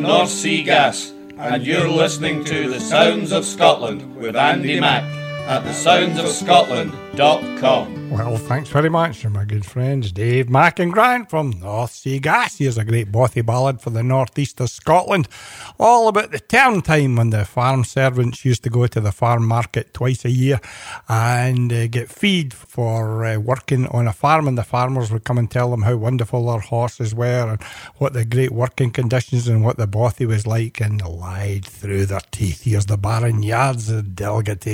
North Sea Gas, and you're listening to The Sounds of Scotland with Andy Mack at thesoundsofscotland.com. Well, thanks very much to my good friends Dave, Mack and Grant from North Sea Gas. Here's a great bothy ballad for the northeast of Scotland, all about the term time when the farm servants used to go to the farm market twice a year and get feed for working on a farm, and the farmers would come and tell them how wonderful their horses were and what the great working conditions and what the bothy was like, and lied through their teeth. Here's the Baron Yards of Delgaty.